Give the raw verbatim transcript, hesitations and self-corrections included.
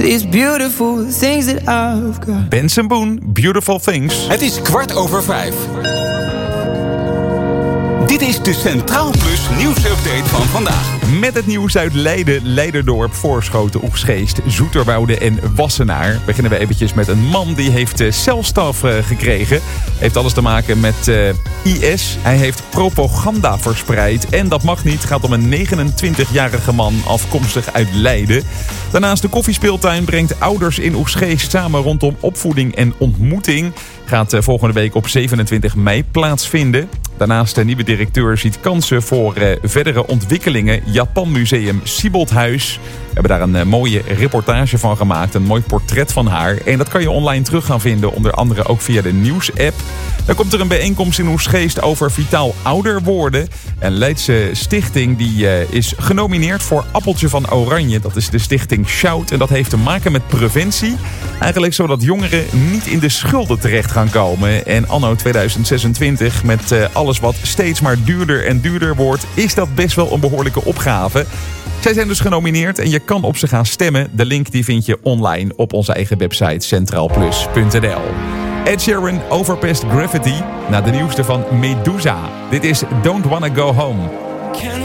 these beautiful things that I've got. Benson Boone, Beautiful Things. Het is kwart over vijf. Dit is de Centraal Plus nieuwsupdate van vandaag. Met het nieuws uit Leiden, Leiderdorp, Voorschoten, Oegstgeest, Zoeterwoude en Wassenaar. Beginnen we eventjes met een man die heeft uh, celstaf uh, gekregen. Heeft alles te maken met uh, I S. Hij heeft propaganda verspreid. En dat mag niet. Het gaat om een negenentwintigjarige man afkomstig uit Leiden. Daarnaast de koffiespeeltuin brengt ouders in Oegstgeest samen rondom opvoeding en ontmoeting. Gaat uh, volgende week op zevenentwintig mei plaatsvinden. Daarnaast de nieuwe directeur ziet kansen voor uh, verdere ontwikkelingen. Japanmuseum Sieboldhuis. We hebben daar een uh, mooie reportage van gemaakt. Een mooi portret van haar. En dat kan je online terug gaan vinden. Onder andere ook via de nieuwsapp. Dan komt er een bijeenkomst in Oegstgeest over vitaal ouder worden. En Leidse Stichting die, uh, is genomineerd voor Appeltje van Oranje. Dat is de stichting Shout. En dat heeft te maken met preventie. Eigenlijk zodat jongeren niet in de schulden terecht gaan komen. En anno tweeduizend zesentwintig met uh, alles wat steeds maar duurder en duurder wordt, is dat best wel een behoorlijke opgave. Zij zijn dus genomineerd en je kan op ze gaan stemmen. De link die vind je online op onze eigen website centraalplus punt n l. Ed Sheeran overpast Gravity na de nieuwste van Medusa. Dit is Don't Wanna Go Home. Can